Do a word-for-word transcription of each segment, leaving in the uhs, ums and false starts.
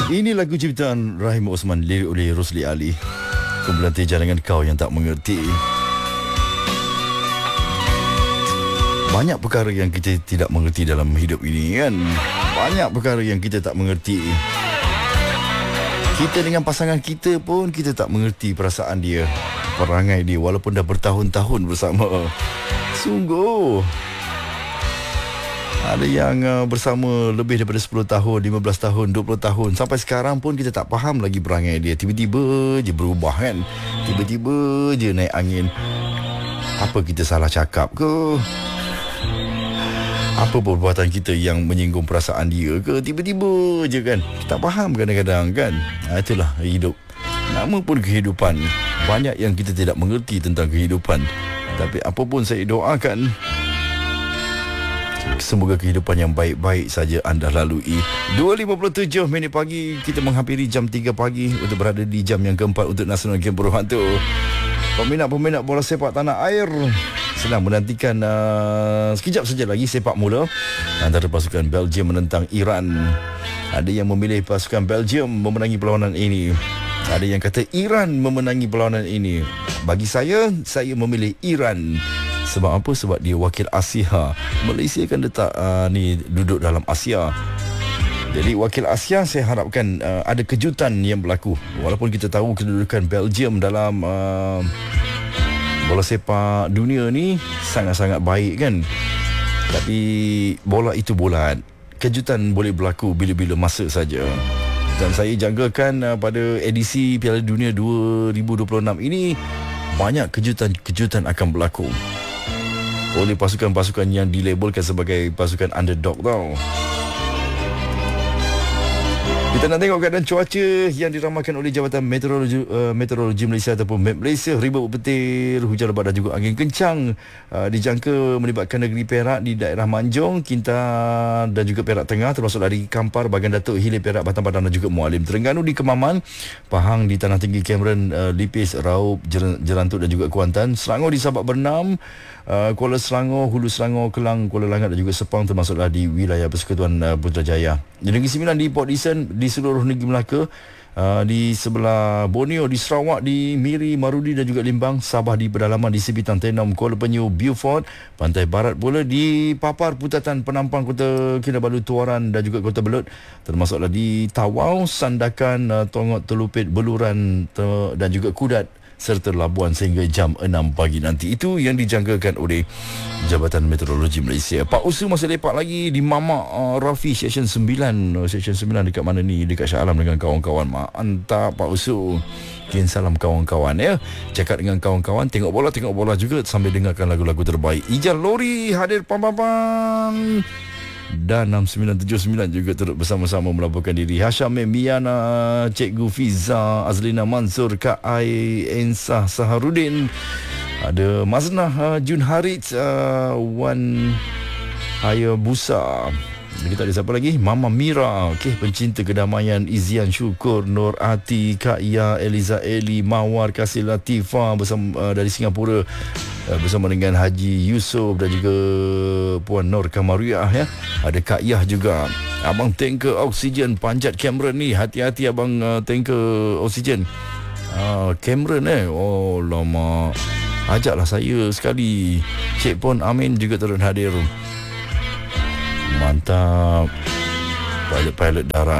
Ini lagu ciptaan Rahim Osman, lirik oleh Rosli Ali. Kumpulan Teja dengan Kau Yang Tak Mengerti. Banyak perkara yang kita tidak mengerti dalam hidup ini kan. Banyak perkara yang kita tak mengerti. Kita dengan pasangan kita pun kita tak mengerti perasaan dia, perangai dia, walaupun dah bertahun-tahun bersama. Sungguh. Ada yang uh, bersama lebih daripada sepuluh tahun, lima belas tahun, dua puluh tahun. Sampai sekarang pun kita tak faham lagi perangai dia. Tiba-tiba je berubah kan. Tiba-tiba je naik angin. Apa kita salah cakap ke? Apa perbuatan kita yang menyinggung perasaan dia ke? Tiba-tiba je kan. Tak faham kadang-kadang kan. Ha, itulah hidup. Nama pun kehidupan. Banyak yang kita tidak mengerti tentang kehidupan. Tapi apa pun saya doakan, semoga kehidupan yang baik-baik saja anda lalui. Dua lima puluh tujuh minit pagi, kita menghampiri jam tiga pagi untuk berada di jam yang keempat untuk Nasional Game Berhantu. Peminat-peminat bola sepak tanah air sedang menantikan uh, sekejap saja lagi sepak mula antara pasukan Belgium menentang Iran. Ada yang memilih pasukan Belgium memenangi perlawanan ini. Ada yang kata Iran memenangi perlawanan ini. Bagi saya, saya memilih Iran. Sebab apa? Sebab dia wakil Asia. Malaysia kan letak uh, ni duduk dalam Asia. Jadi wakil Asia, saya harapkan uh, ada kejutan yang berlaku. Walaupun kita tahu kedudukan Belgium dalam uh, bola sepak dunia ni sangat-sangat baik kan. Tapi bola itu bulat. Kejutan boleh berlaku bila-bila masa saja. Dan saya jangkakan uh, pada edisi Piala Dunia dua ribu dua puluh enam ini banyak kejutan-kejutan akan berlaku oleh pasukan-pasukan yang dilabelkan sebagai pasukan underdog tau. Kita nak tengok keadaan cuaca yang diramalkan oleh Jabatan Meteorologi, uh, Meteorologi Malaysia ataupun M E T Malaysia. Ribut berpetir, hujan lebat dan juga angin kencang uh, dijangka melibatkan negeri Perak di daerah Manjung, Kintan dan juga Perak Tengah, termasuk dari Kampar, Bagan Datuk, Hilir Perak, Batam Padang dan juga Mualim. Terengganu di Kemaman, Pahang di Tanah Tinggi, Cameron, uh, Lipis, Raup, Jer- Jerantuk dan juga Kuantan. Selangor di Sabak Bernam, Uh, Kuala Selangor, Hulu Selangor, Kelang, Kuala Langat dan juga Sepang, termasuklah di wilayah Persekutuan uh, Putrajaya. Di Negeri Sembilan, di Port Dickson, di seluruh negeri Melaka, uh, di sebelah Borneo, di Sarawak, di Miri, Marudi dan juga Limbang, Sabah di pedalaman, di Sipitang, Tenom, Kuala Penyu, Beaufort, Pantai Barat pula, di Papar, Putatan, Penampang, Kota Kinabalu, Tuaran dan juga Kota Belud, termasuklah di Tawau, Sandakan, uh, Tongok, Telupit, Beluran ter- dan juga Kudat serta Labuan sehingga jam enam pagi nanti. Itu yang dijangkakan oleh Jabatan Meteorologi Malaysia. Pak Usu masih lepak lagi di Mamak uh, Rafi Seksyen sembilan. Seksyen sembilan dekat mana ni? Dekat Shah Alam dengan kawan-kawan. Mantap Pak Usu. Kian salam kawan-kawan ya. Cakap dengan kawan-kawan, tengok bola, tengok bola juga sambil dengarkan lagu-lagu terbaik. Ijal Lori hadir pam-pam-pam. Dan enam sembilan tujuh sembilan juga turut bersama-sama melaporkan diri. Hasham Miana, Cikgu Fiza, Azlina Mansur, Kak Ai, Ensah Saharudin, ada Maznah uh, Jun Harits, uh, Wan Hayabusa. Kita ada siapa lagi? Mama Mira, okay, pencinta kedamaian, Izian Syukur, Nur Ati, Kak Ia, Eliza Eli, Mawar, Kasih Latifah bersama uh, dari Singapura, uh, bersama dengan Haji Yusof dan juga Puan Nur Kamariah ya. Ada Kak Yah juga. Abang tanker oksigen panjat Cameron ni, hati-hati abang uh, tanker oksigen. Uh, Cameron eh. Oh lama. Ajaklah saya sekali. Cik Pon Amin juga turut hadir. Mantap. Pilot-pilot darat.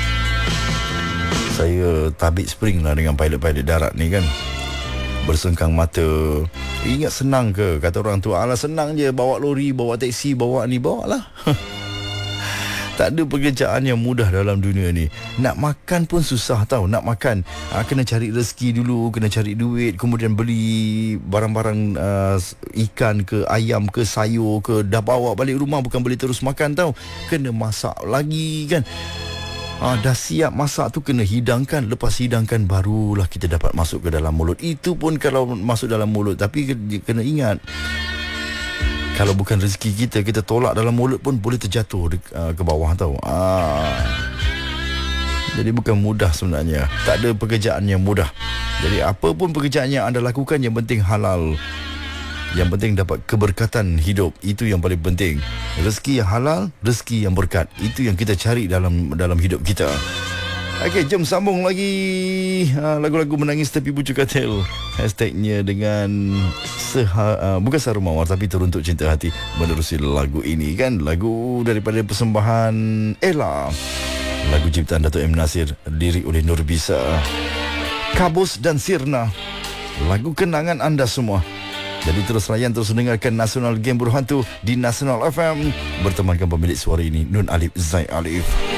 Saya tabik spring lah dengan pilot-pilot darat ni kan. Bersengkang mata. Ingat senang ke? Kata orang tua, alah senang je, bawa lori, bawa teksi, bawa ni, bawa lah. Tak ada pekerjaan yang mudah dalam dunia ni. Nak makan pun susah tau. Nak makan ha, kena cari rezeki dulu, kena cari duit, kemudian beli barang-barang uh, ikan ke, ayam ke, sayur ke, dah bawa balik rumah, bukan boleh terus makan tau. Kena masak lagi kan. ha, Dah siap masak tu kena hidangkan. Lepas hidangkan barulah kita dapat masuk ke dalam mulut. Itu pun kalau masuk dalam mulut. Tapi kena ingat, kalau bukan rezeki kita, kita tolak dalam mulut pun boleh terjatuh di, uh, ke bawah tau. Ah. Jadi bukan mudah sebenarnya. Tak ada pekerjaan yang mudah. Jadi apa pun pekerjaan yang anda lakukan, yang penting halal. Yang penting dapat keberkatan hidup. Itu yang paling penting. Rezeki yang halal, rezeki yang berkat. Itu yang kita cari dalam dalam hidup kita. Okey, jom sambung lagi uh, lagu-lagu menangis tepi bucu katil. Hashtagnya dengan seha, uh, bukan seharu mawar tapi teruntuk cinta hati. Menerusi lagu ini kan, lagu daripada persembahan Ella, lagu ciptaan Dato' M. Nasir, lirik oleh Nur Bisa, Kabus dan Sirna, lagu kenangan anda semua. Jadi terus layan, terus dengarkan Nasional Game Berhantu di Nasional F M. Bertemankan pemilik suara ini, Nun Alif Zai Alif.